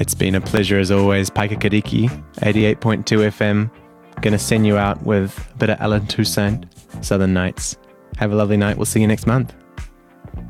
It's been a pleasure as always. Paikakiriki, 88.2 FM. Going to send you out with a bit of Alan Toussaint, Southern Nights. Have a lovely night. We'll see you next month.